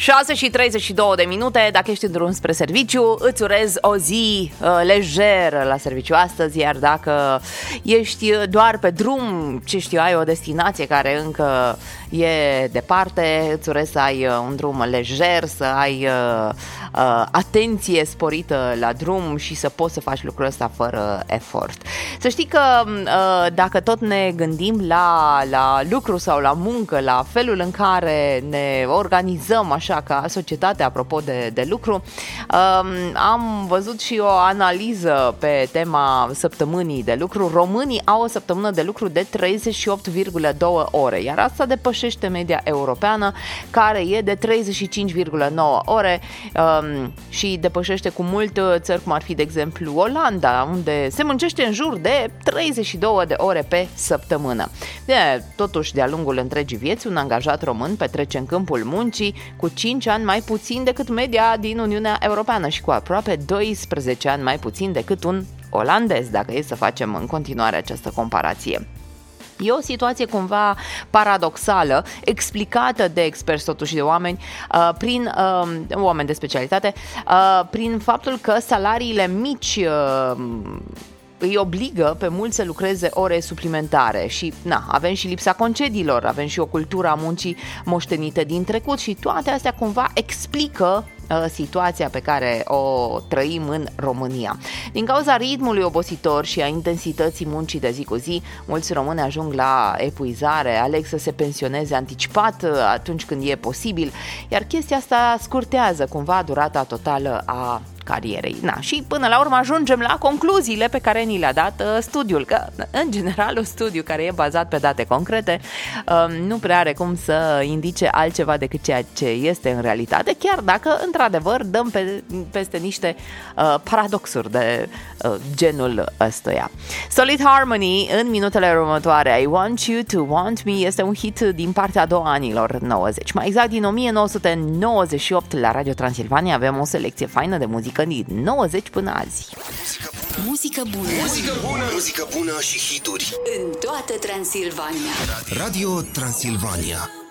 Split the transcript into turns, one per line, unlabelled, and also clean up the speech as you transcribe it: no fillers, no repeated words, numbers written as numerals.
6:32, dacă ești în drum spre serviciu, îți urez o zi lejeră la serviciu astăzi, iar dacă ești doar pe drum, ce știu, ai o destinație care încă e departe, îți urez să ai un drum lejer, să ai atenție sporită la drum și să poți să faci lucrul ăsta fără efort. Să știi că dacă tot ne gândim la lucru sau la muncă, la felul în care ne organizăm așa ca societate, apropo de lucru, am văzut și o analiză pe tema săptămânii de lucru. Românii au o săptămână de lucru de 38,2 ore, iar asta depășește media europeană, care e de 35,9 ore și depășește cu mult țări cum ar fi, de exemplu, Olanda, unde se muncește în jur de 32 de ore pe săptămână. Totuși, de-a lungul întregii vieți, un angajat român petrece în câmpul muncii cu 5 ani mai puțin decât media din Uniunea Europeană și cu aproape 12 ani mai puțin decât un olandez, dacă e să facem în continuare această comparație. E o situație cumva paradoxală, explicată de experți, totuși de oameni, oameni de specialitate, prin faptul că salariile mici îi obligă pe mulți să lucreze ore suplimentare și avem și lipsa concediilor, avem și o cultură a muncii moștenită din trecut și toate astea cumva explică situația pe care o trăim în România. Din cauza ritmului obositor și a intensității muncii de zi cu zi, mulți români ajung la epuizare, aleg să se pensioneze anticipat atunci când e posibil, iar chestia asta scurtează cumva durata totală a carierei. Și până la urmă ajungem la concluziile pe care ni le-a dat studiul, că în general un studiu care e bazat pe date concrete nu prea are cum să indice altceva decât ceea ce este în realitate, chiar dacă într-adevăr dăm peste niște paradoxuri de genul ăstuia. Solid Harmony în minutele următoare. I Want You to Want Me este un hit din partea a doua anilor 90, mai exact din 1998. La Radio Transilvania avem o selecție faină de muzică din 90 până azi.
Muzică bună.
Muzică bună. Muzică bună și hituri
în toată Transilvania.
Radio Transilvania.